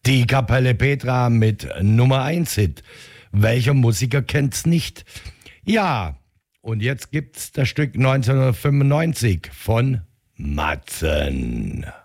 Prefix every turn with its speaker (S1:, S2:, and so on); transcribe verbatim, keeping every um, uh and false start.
S1: Die Kapelle Petra mit Nummer eins Hit. Welcher Musiker kennt's nicht? Ja, und jetzt gibt's das Stück neunzehnhundertfünfundneunzig von Matzen.